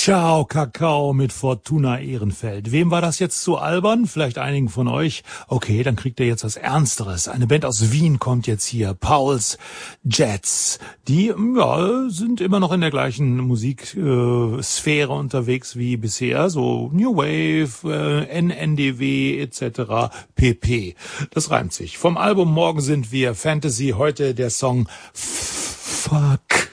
Ciao Kakao mit Fortuna Ehrenfeld. Wem war das jetzt zu albern? Vielleicht einigen von euch. Okay, dann kriegt ihr jetzt was Ernsteres. Eine Band aus Wien kommt jetzt hier. Pauls Jets. Die sind immer noch in der gleichen Musiksphäre unterwegs wie bisher. So New Wave, NNDW etc. pp. Das reimt sich. Vom Album Morgen sind wir Fantasy. Heute der Song Fuck.